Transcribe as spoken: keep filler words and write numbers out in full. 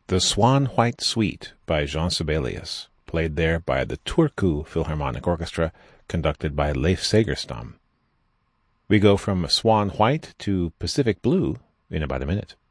The Swan White Suite by Jean Sibelius, played there by the Turku Philharmonic Orchestra, conducted by Leif Segerstam. We go from Swan White to Pacific Blue in about a minute.